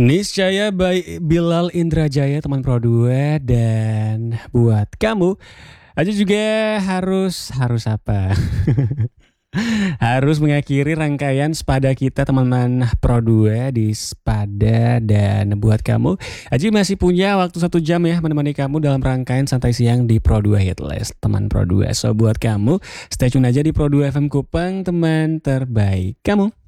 Niscaya by Bilal Indrajaya teman Pro 2. Dan buat kamu aja juga harus apa? Harus mengakhiri rangkaian Spada kita teman-teman Pro 2 di Spada. Dan buat kamu Aji masih punya waktu 1 jam ya menemani kamu dalam rangkaian santai siang di Pro 2 Hitlist teman Pro 2. So buat kamu stay tune aja di Pro 2 FM Kupang, teman terbaik kamu.